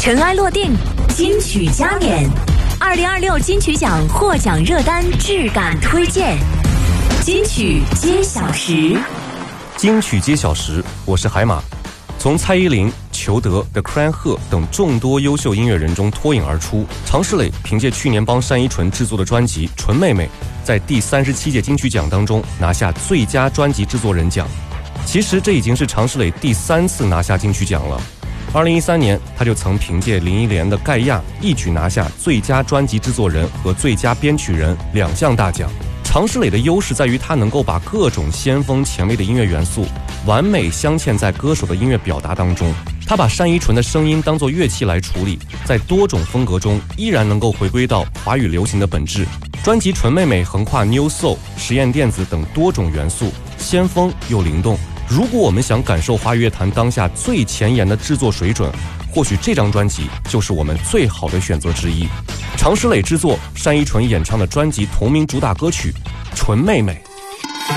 尘埃落定，金曲加冕，2026金曲奖获奖热单质感推荐，金曲揭晓时。 金曲揭晓时，我是海马。从蔡依林、裘德、The Crown 赫等众多优秀音乐人中脱颖而出，常石磊凭借去年帮单依纯制作的专辑《纯妹妹》，在第37届金曲奖当中拿下最佳专辑制作人奖。其实这已经是常石磊第3次拿下金曲奖了。2013年，他就曾凭借林忆莲的《盖亚》一举拿下最佳专辑制作人和最佳编曲人2项大奖。常石磊的优势在于他能够把各种先锋前卫的音乐元素完美镶嵌在歌手的音乐表达当中。他把单依纯的声音当作乐器来处理，在多种风格中依然能够回归到华语流行的本质。专辑《纯妹妹》横跨 New Soul、实验电子等多种元素，先锋又灵动。如果我们想感受华语乐坛当下最前沿的制作水准，或许这张专辑就是我们最好的选择之一。常石磊制作，单依纯演唱的专辑同名主打歌曲《纯妹妹》。